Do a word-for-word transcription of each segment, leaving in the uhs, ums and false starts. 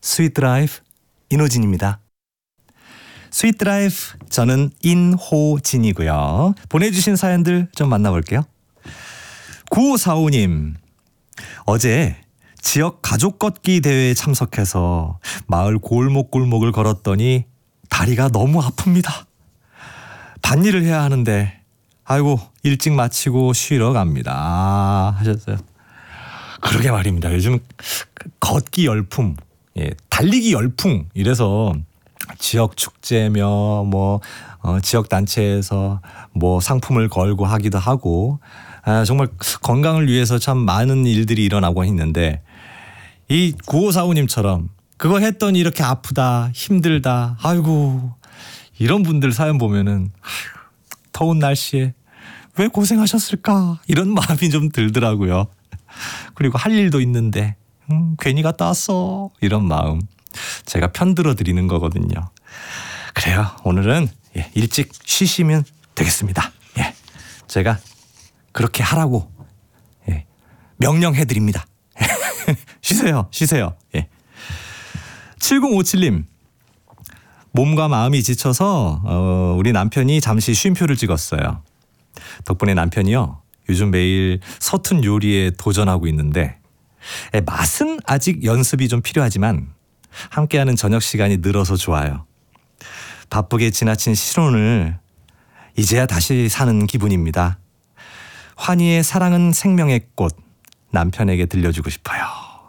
스윗 드라이브 인호진입니다. 스윗 드라이브 저는 인호진이고요. 보내주신 사연들 좀 만나볼게요. 구오사오 님, 어제 지역 가족 걷기 대회에 참석해서 마을 골목골목을 걸었더니 다리가 너무 아픕니다. 밭일을 해야 하는데 아이고 일찍 마치고 쉬러 갑니다. 아, 하셨어요. 그러게 말입니다. 요즘 걷기 열풍, 예, 달리기 열풍 이래서 지역 축제며 뭐 어, 지역 단체에서 뭐 상품을 걸고 하기도 하고 아, 정말 건강을 위해서 참 많은 일들이 일어나고 있는데 이 구오사오 님처럼 그거 했더니 이렇게 아프다 힘들다 아이고 이런 분들 사연 보면은 아휴, 더운 날씨에 왜 고생하셨을까 이런 마음이 좀 들더라고요. 그리고 할 일도 있는데 음, 괜히 갔다 왔어 이런 마음 제가 편들어 드리는 거거든요. 그래요. 오늘은 예, 일찍 쉬시면 되겠습니다. 예, 제가 그렇게 하라고 예, 명령해 드립니다. 쉬세요. 쉬세요. 예. 칠공오칠 님, 몸과 마음이 지쳐서 어, 우리 남편이 잠시 쉼표를 찍었어요. 덕분에 남편이요 요즘 매일 서툰 요리에 도전하고 있는데 예, 맛은 아직 연습이 좀 필요하지만 함께하는 저녁 시간이 늘어서 좋아요. 바쁘게 지나친 신혼을 이제야 다시 사는 기분입니다. 환희의 사랑은 생명의 꽃 남편에게 들려주고 싶어요.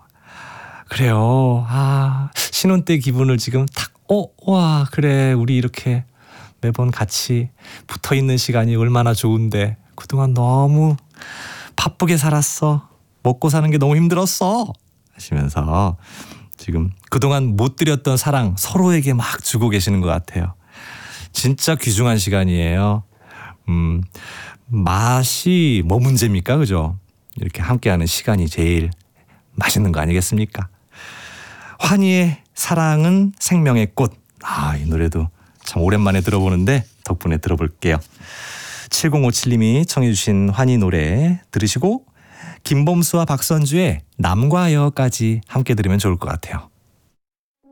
그래요. 아, 신혼 때 기분을 지금 탁, 어, 와, 그래. 우리 이렇게 매번 같이 붙어 있는 시간이 얼마나 좋은데 그동안 너무 바쁘게 살았어. 먹고 사는 게 너무 힘들었어. 하시면서 지금 그동안 못 드렸던 사랑 서로에게 막 주고 계시는 것 같아요. 진짜 귀중한 시간이에요. 음, 맛이 뭐 문제입니까? 그죠? 이렇게 함께하는 시간이 제일 맛있는 거 아니겠습니까? 환희의 사랑은 생명의 꽃. 아, 이 노래도 참 오랜만에 들어보는데 덕분에 들어볼게요. 칠공오칠 님이 청해 주신 환희 노래 들으시고 김범수와 박선주의 남과 여까지 함께 들으면 좋을 것 같아요.